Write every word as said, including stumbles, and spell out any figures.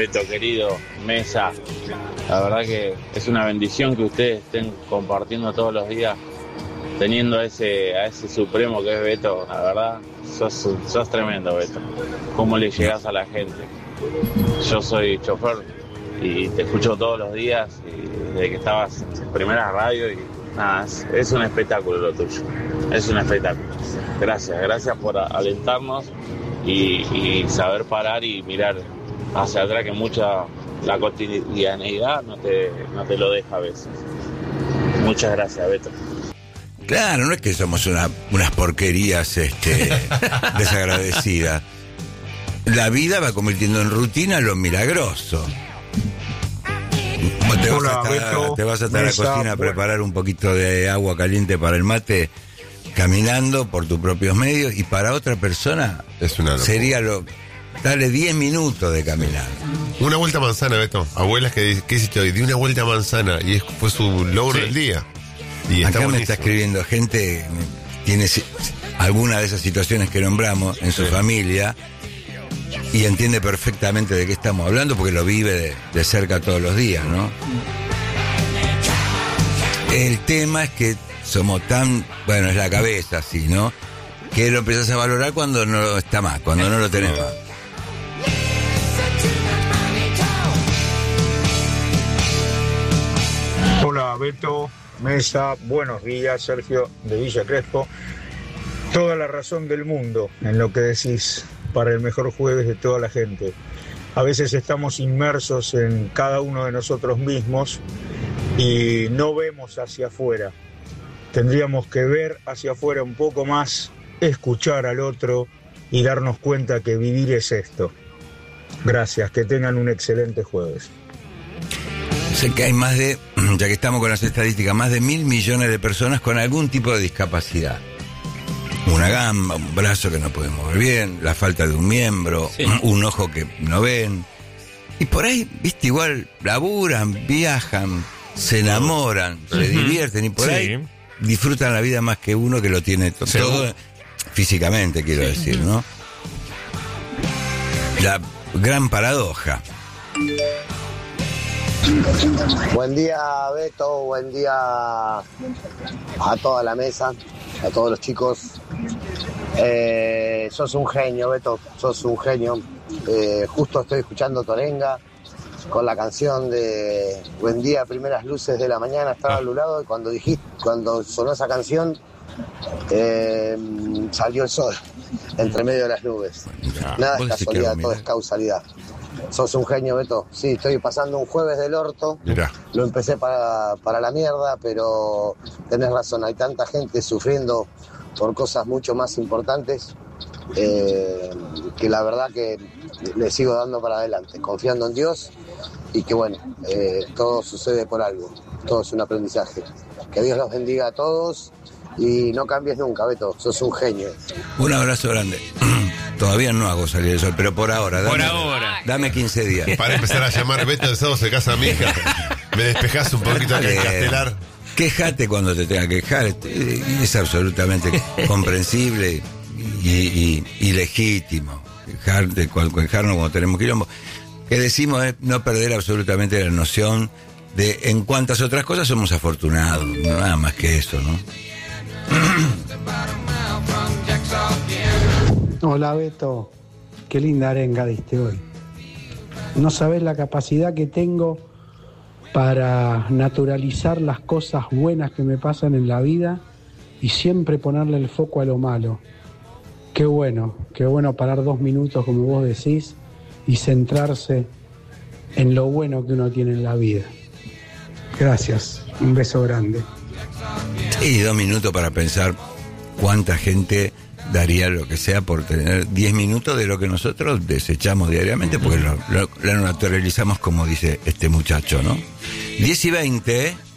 Beto querido, Mesa, la verdad que es una bendición que ustedes estén compartiendo todos los días, teniendo a ese, a ese supremo que es Beto. La verdad, sos, sos tremendo, Beto. ¿Cómo le llegás a la gente? Yo soy chofer y te escucho todos los días, y desde que estabas en Primera Radio, y nada, es, es un espectáculo lo tuyo, es un espectáculo. Gracias, gracias por alentarnos y, y saber parar y mirar hacia atrás, que mucha la cotidianeidad no te, no te lo deja a veces. Muchas gracias, Beto. Claro, no es que somos una, unas porquerías este, desagradecidas. La vida va convirtiendo en rutina lo milagroso. Te vas, Hola, a estar, Beto, te vas a estar a la cocina a preparar un poquito de agua caliente para el mate, caminando por tus propios medios, y para otra persona es una sería lo... Dale diez minutos de caminar. Una vuelta a manzana, Beto. Abuelas que ¿qué hiciste hoy? Di una vuelta a manzana y es, fue su logro sí. del día. Y acá está me está escribiendo gente, tiene alguna de esas situaciones que nombramos en su sí. familia, y entiende perfectamente de qué estamos hablando porque lo vive de, de cerca todos los días, ¿no? El tema es que somos tan, bueno, es la cabeza así, ¿no? Que lo empezás a valorar cuando no está más, cuando no lo tenés más. Hola, Beto, Mesa, buenos días, Sergio de Villa Crespo. Toda la razón del mundo en lo que decís, para el mejor jueves de toda la gente. A veces estamos inmersos en cada uno de nosotros mismos y no vemos hacia afuera. Tendríamos que ver hacia afuera un poco más, escuchar al otro y darnos cuenta que vivir es esto. Gracias, que tengan un excelente jueves. Sé que hay más de, ya que estamos con las estadísticas, más de mil millones de personas con algún tipo de discapacidad. Una gamba, un brazo que no puede mover bien, la falta de un miembro, sí. un ojo que no ven. Y por ahí, viste, igual laburan, viajan, se enamoran, uh-huh. se divierten, y por sí. ahí disfrutan la vida más que uno que lo tiene to- todo físicamente, quiero sí. decir, ¿no? La gran paradoja. Buen día, Beto, buen día a toda la mesa, a todos los chicos. Eh, sos un genio, Beto, sos un genio. Eh, justo estoy escuchando Torenga con la canción de Buen día, primeras luces de la mañana, estaba a tu lado, y cuando dijiste, cuando sonó esa canción, eh, salió el sol entre medio de las nubes. Nada es casualidad, todo es causalidad. Sos un genio, Beto. Sí, estoy pasando un jueves del orto. Mirá. Lo empecé para, para la mierda, pero tenés razón, hay tanta gente sufriendo por cosas mucho más importantes, eh, que la verdad que le sigo dando para adelante, confiando en Dios, y que bueno, eh, todo sucede por algo, todo es un aprendizaje. Que Dios los bendiga a todos y no cambies nunca, Beto, sos un genio. Un abrazo grande. Todavía no hago salir el sol, pero por ahora. Dame, por ahora. Dame quince días. Para empezar a llamar Beto de sábado se casa mi hija. Me despejás un poquito acá en Castelar. Quejate cuando te tenga que quejar. Es absolutamente comprensible y, y, y legítimo. Quejarte, quejarnos cuando tenemos quilombo. Que decimos es no perder absolutamente la noción de en cuántas otras cosas somos afortunados. Nada más que eso, ¿no? Hola, Beto, qué linda arenga diste hoy. No sabés la capacidad que tengo para naturalizar las cosas buenas que me pasan en la vida y siempre ponerle el foco a lo malo. Qué bueno, qué bueno parar dos minutos, como vos decís, y centrarse en lo bueno que uno tiene en la vida. Gracias, un beso grande. Y dos minutos para pensar cuánta gente daría lo que sea por tener diez minutos de lo que nosotros desechamos diariamente, porque lo, lo, lo naturalizamos, como dice este muchacho, ¿no? diez y veinte, ¿eh?